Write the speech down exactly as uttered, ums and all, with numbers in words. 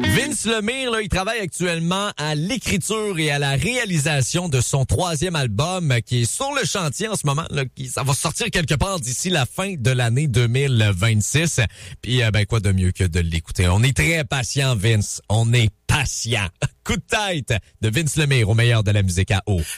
Vince Lemire, là, il travaille actuellement à l'écriture et à la réalisation de son troisième album qui est sur le chantier en ce moment. Là, qui, ça va sortir quelque part d'ici la fin de l'année deux mille vingt-six. Puis, euh, ben quoi de mieux que de l'écouter. On est très patient, Vince. On est patient. Coup de tête de Vince Lemire au meilleur de la musique à eau.